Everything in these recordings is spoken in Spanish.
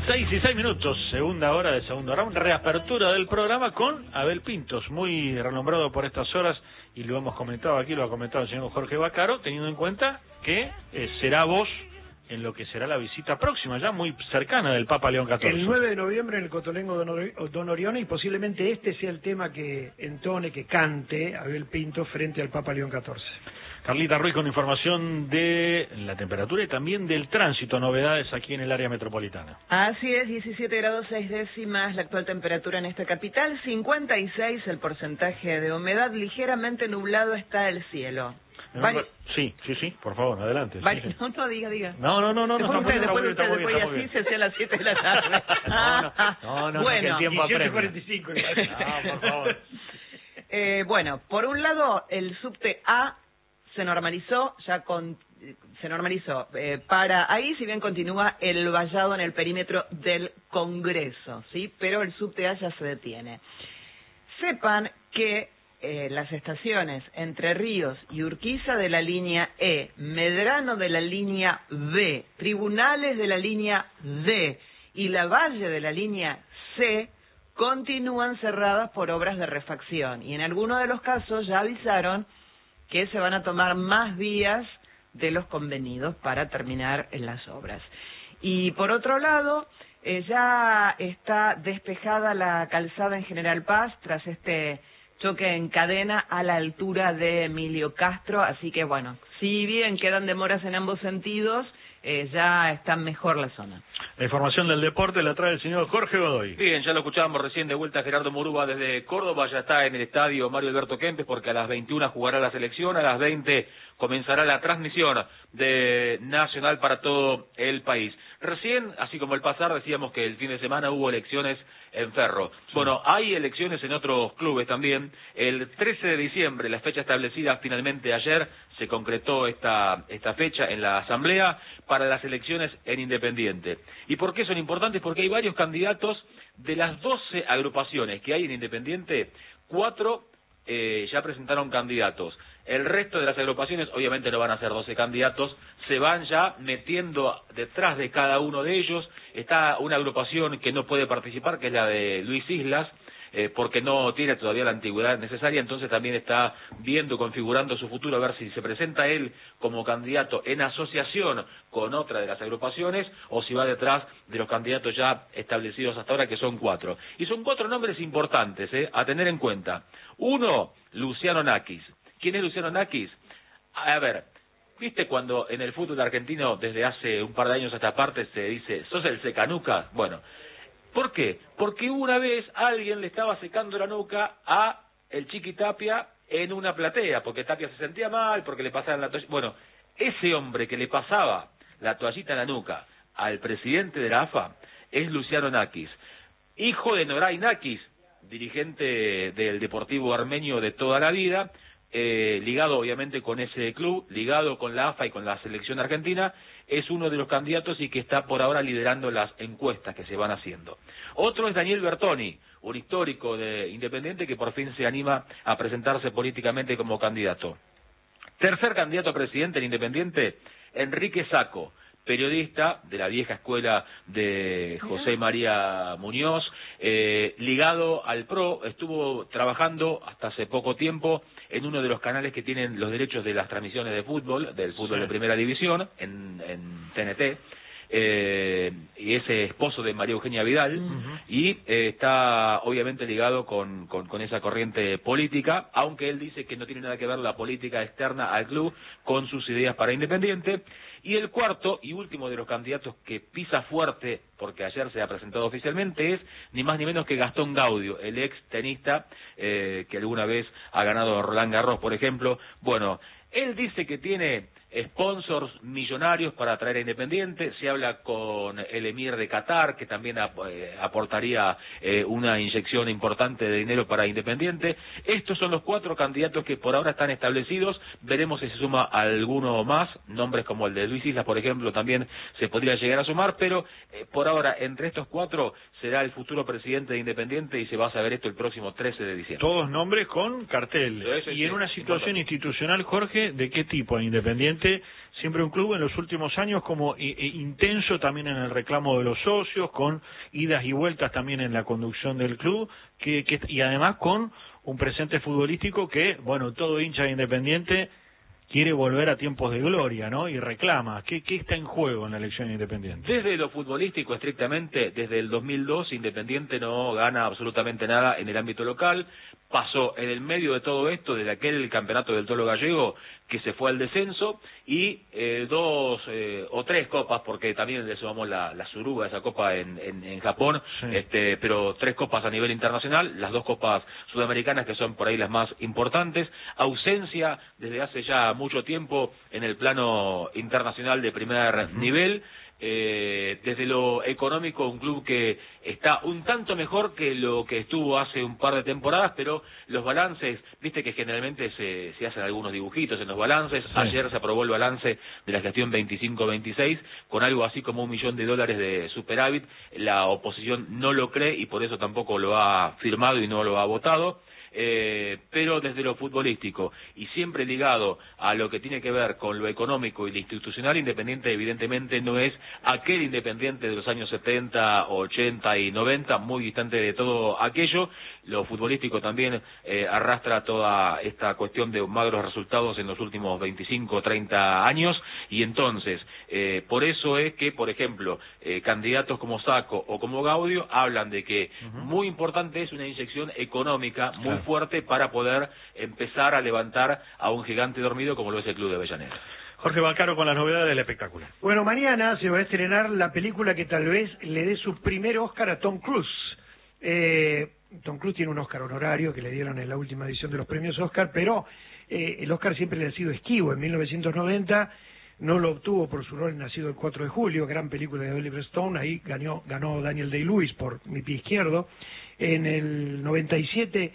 6:06, segunda hora de segundo round, reapertura del programa con Abel Pintos, muy renombrado por estas horas, y lo hemos comentado aquí, lo ha comentado el señor Jorge Vaccaro, teniendo en cuenta que será voz en lo que será la visita próxima, ya muy cercana del Papa León XIV. El 9 de noviembre en el Cotolengo Don Orione, y posiblemente este sea el tema que entone, que cante Abel Pintos frente al Papa León XIV. Carlita Ruiz con información de la temperatura y también del tránsito, novedades aquí en el área metropolitana. Así es, 17 grados 6 décimas la actual temperatura en esta capital, 56 el porcentaje de humedad, ligeramente nublado está el cielo. Sí, por favor, adelante. Sí. No, diga. No. Después así se hacía a las 7 de la tarde. No, bueno, que el tiempo apremia. 18:45. No, por favor. Bueno, por un lado, el subte A se normalizó, para ahí, si bien continúa el vallado en el perímetro del Congreso, ¿sí? Pero el subte A ya se detiene. Sepan que las estaciones Entre Ríos y Urquiza de la línea E, Medrano de la línea B, Tribunales de la línea D y Lavalle de la línea C continúan cerradas por obras de refacción, y en algunos de los casos ya avisaron que se van a tomar más vías de los convenidos para terminar las obras. Y por otro lado, ya está despejada la calzada en General Paz tras este choque en cadena a la altura de Emilio Castro, así que bueno, si bien quedan demoras en ambos sentidos, ya está mejor la zona. La información del deporte la trae el señor Jorge Godoy. Bien, ya lo escuchábamos recién de vuelta Gerardo Muruba desde Córdoba, ya está en el estadio Mario Alberto Kempes porque a las 21 jugará la selección, a las 20 comenzará la transmisión de Nacional para todo el país. Recién, así como el pasar, decíamos que el fin de semana hubo elecciones en Ferro. Sí. Bueno, hay elecciones en otros clubes también. El 13 de diciembre, la fecha establecida finalmente ayer, se concretó esta fecha en la Asamblea para las elecciones en Independiente. ¿Y por qué son importantes? Porque hay varios candidatos de las 12 agrupaciones que hay en Independiente, 4 ya presentaron candidatos. El resto de las agrupaciones obviamente no van a ser 12 candidatos, se van ya metiendo detrás de cada uno de ellos. Está una agrupación que no puede participar, que es la de Luis Islas, porque no tiene todavía la antigüedad necesaria, entonces también está viendo, configurando su futuro, a ver si se presenta él como candidato en asociación con otra de las agrupaciones, o si va detrás de los candidatos ya establecidos hasta ahora, que son 4. Y son 4 nombres importantes, a tener en cuenta. Uno, Luciano Nakis. ¿Quién es Luciano Nakis? A ver, ¿viste cuando en el fútbol argentino desde hace un par de años a esta parte se dice, sos el secanuca? Bueno, ¿por qué? Porque una vez alguien le estaba secando la nuca a el Chiqui Tapia en una platea, porque Tapia se sentía mal, porque le pasaban la toallita. Bueno, ese hombre que le pasaba la toallita en la nuca al presidente de la AFA es Luciano Nakis, hijo de Noray Nakis, dirigente del Deportivo Armenio de toda la vida, ligado obviamente con ese club, ligado con la AFA y con la selección argentina, es uno de los candidatos y que está por ahora liderando las encuestas que se van haciendo. Otro es Daniel Bertoni, un histórico de Independiente que por fin se anima a presentarse políticamente como candidato. Tercer candidato a presidente en Independiente, Enrique Sacco, periodista de la vieja escuela de José María Muñoz, ligado al PRO, estuvo trabajando hasta hace poco tiempo en uno de los canales que tienen los derechos de las transmisiones de fútbol, del fútbol de primera división, en TNT, y es esposo de María Eugenia Vidal, y está obviamente ligado con esa corriente política, aunque él dice que no tiene nada que ver la política externa al club con sus ideas para Independiente. Y el cuarto y último de los candidatos que pisa fuerte, porque ayer se ha presentado oficialmente, es ni más ni menos que Gastón Gaudio, el ex tenista que alguna vez ha ganado Roland Garros, por ejemplo. Bueno, él dice que tiene sponsors millonarios para atraer a Independiente, se habla con el emir de Qatar, que también aportaría una inyección importante de dinero para Independiente. Estos son los 4 candidatos que por ahora están establecidos, veremos si se suma alguno más, nombres como el de Luis Islas, por ejemplo, también se podría llegar a sumar, pero por ahora, entre estos 4, será el futuro presidente de Independiente y se va a saber esto el próximo 13 de diciembre. Todos nombres con cartel. Y en una situación institucional, Jorge, ¿de qué tipo en Independiente Independiente, siempre un club en los últimos años como intenso también en el reclamo de los socios, con idas y vueltas también en la conducción del club, y además con un presente futbolístico que, bueno, todo hincha de Independiente quiere volver a tiempos de gloria, ¿no? Y reclama. ¿Qué está en juego en la elección Independiente? Desde lo futbolístico, estrictamente, desde el 2002, Independiente no gana absolutamente nada en el ámbito local. Pasó en el medio de todo esto, desde aquel campeonato del Tolo Gallego, que se fue al descenso, y 2 o 3 copas, porque también le sumamos la Suruga, esa copa en Japón, sí. Pero 3 copas a nivel internacional, las 2 copas sudamericanas, que son por ahí las más importantes. Ausencia desde hace ya mucho tiempo en el plano internacional de primer nivel. Desde lo económico, un club que está un tanto mejor que lo que estuvo hace un par de temporadas, pero los balances, viste que generalmente se hacen algunos dibujitos en los balances. Sí. Ayer se aprobó el balance de la gestión 25-26 con algo así como $1 millón de superávit. La oposición no lo cree y por eso tampoco lo ha firmado y no lo ha votado. Pero desde lo futbolístico y siempre ligado a lo que tiene que ver con lo económico y lo institucional, Independiente evidentemente no es aquel Independiente de los años 70, 80 y 90, muy distante de todo aquello. Lo futbolístico también arrastra toda esta cuestión de magros resultados en los últimos 25 o 30 años, y entonces por eso es que, por ejemplo, candidatos como Sacco o como Gaudio hablan de que muy importante es una inyección económica muy fuerte para poder empezar a levantar a un gigante dormido como lo es el Club de Avellaneda. Jorge Vaccaro con las novedades del espectáculo. Bueno, mañana se va a estrenar la película que tal vez le dé su primer Oscar a Tom Cruise. Tom Cruise tiene un Oscar honorario que le dieron en la última edición de los premios Oscar, pero el Oscar siempre le ha sido esquivo. En 1990 no lo obtuvo por su rol en Nacido el 4 de julio, gran película de Oliver Stone, ahí ganó Daniel Day-Lewis por Mi pie izquierdo. En el 97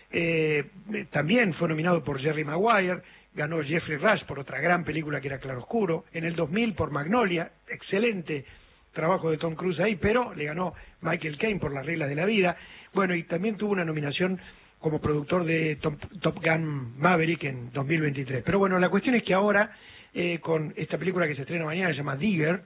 también fue nominado por Jerry Maguire, ganó Jeffrey Rush por otra gran película que era Claroscuro. En el 2000 por Magnolia, excelente trabajo de Tom Cruise ahí, pero le ganó Michael Caine por Las reglas de la vida. Bueno, y también tuvo una nominación como productor de Top Gun Maverick en 2023. Pero bueno, la cuestión es que ahora, con esta película que se estrena mañana, se llama Digger,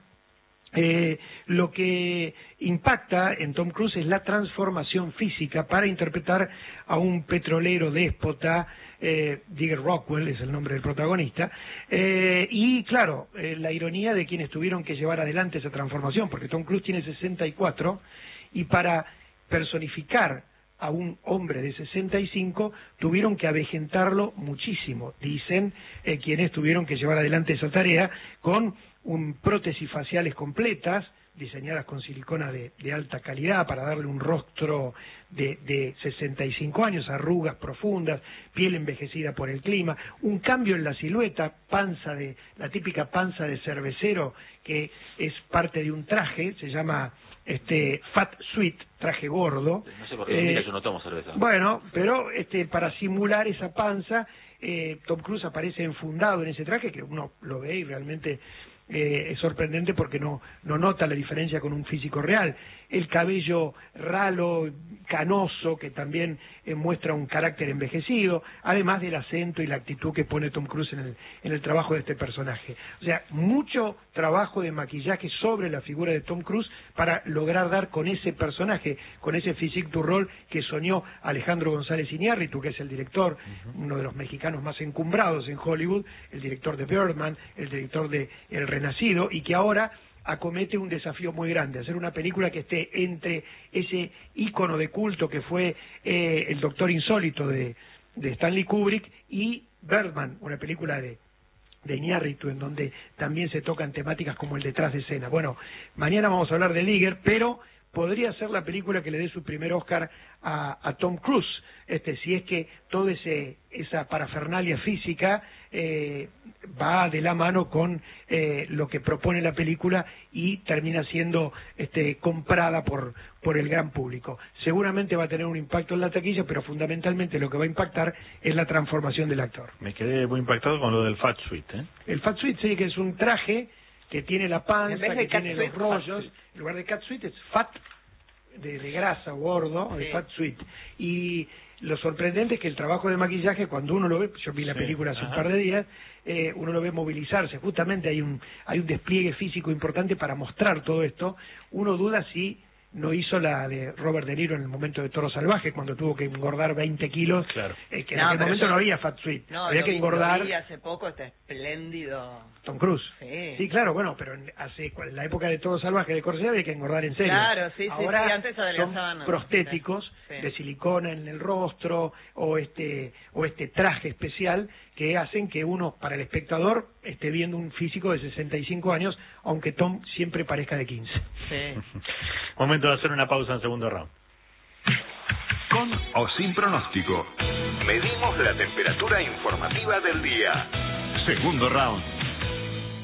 lo que impacta en Tom Cruise es la transformación física para interpretar a un petrolero déspota. Digger Rockwell es el nombre del protagonista, y claro, la ironía de quienes tuvieron que llevar adelante esa transformación, porque Tom Cruise tiene 64 y para personificar a un hombre de 65 tuvieron que avejentarlo muchísimo, dicen quienes tuvieron que llevar adelante esa tarea, con prótesis faciales completas diseñadas con silicona de alta calidad para darle un rostro de 65 años, arrugas profundas, piel envejecida por el clima, un cambio en la silueta, la típica panza de cervecero que es parte de un traje, se llama Fat Suit, traje gordo. No sé por qué mira, yo no tomo cerveza. Bueno, pero para simular esa panza, Tom Cruise aparece enfundado en ese traje que uno lo ve y realmente es sorprendente porque no nota la diferencia con un físico real. El cabello ralo, canoso, que también muestra un carácter envejecido, además del acento y la actitud que pone Tom Cruise en el trabajo de este personaje. O sea, mucho trabajo de maquillaje sobre la figura de Tom Cruise para lograr dar con ese personaje, con ese physique du rôle que soñó Alejandro González Iñárritu, que es el director, uno de los mexicanos más encumbrados en Hollywood, el director de Birdman, el director de El Renacido, y que ahora acomete un desafío muy grande, hacer una película que esté entre ese ícono de culto que fue El Doctor Insólito de Stanley Kubrick y Birdman, una película de Iñárritu, en donde también se tocan temáticas como el detrás de escena. Bueno, mañana vamos a hablar de Digger, pero podría ser la película que le dé su primer Oscar a Tom Cruise, si es que toda esa parafernalia física va de la mano con lo que propone la película y termina siendo comprada por el gran público. Seguramente va a tener un impacto en la taquilla, pero fundamentalmente lo que va a impactar es la transformación del actor. Me quedé muy impactado con lo del Fat Suit, El Fat Suit, sí, que es un traje que tiene la panza, que tiene los rollos. En lugar de cat suit es fat, de grasa o gordo, el fat suit. Y lo sorprendente es que el trabajo de maquillaje, cuando uno lo ve, yo vi la película hace un par de días, uno lo ve movilizarse, justamente hay un despliegue físico importante para mostrar todo esto. Uno duda si no hizo la de Robert De Niro en el momento de Toro Salvaje, cuando tuvo que engordar 20 kilos, que en aquel momento no había Fat Suite, había que engordar. Lo vi hace poco, está espléndido. Tom Cruise. Sí, claro, bueno, pero en la época de Toro Salvaje de Corsea había que engordar en serio. Claro, ahora sí, antes adelgazaban. Son prostéticos de silicona en el rostro o este traje especial que hacen que uno, para el espectador, esté viendo un físico de 65 años, aunque Tom siempre parezca de 15. Sí. Momento de hacer una pausa en segundo round. Con o sin pronóstico. Medimos la temperatura informativa del día. Segundo round.